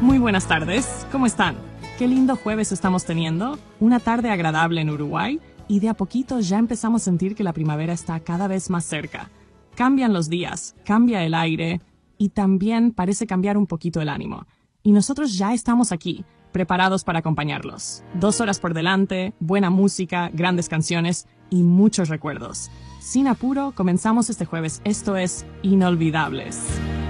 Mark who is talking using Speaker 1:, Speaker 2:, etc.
Speaker 1: Muy buenas tardes, ¿cómo están? Qué lindo jueves estamos teniendo, una tarde agradable en Uruguay y de a poquito ya empezamos a sentir que la primavera está cada vez más cerca. Cambian los días, cambia el aire y también parece cambiar un poquito el ánimo. Y nosotros ya estamos aquí, preparados para acompañarlos. 2 horas por delante, buena música, grandes canciones y muchos recuerdos. Sin apuro, comenzamos este jueves. Esto es Inolvidables.